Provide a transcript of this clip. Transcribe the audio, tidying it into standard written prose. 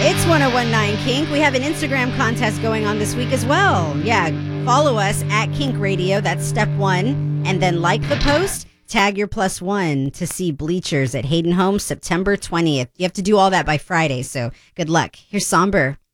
It's 1019 Kink. We have an Instagram contest going on this week as well. Yeah, follow us at Kink Radio. That's step one. And then like the post, tag your +1 to see Bleachers at Hayden Homes September 20th. You have to do all that by Friday, so good luck. Here's Somber.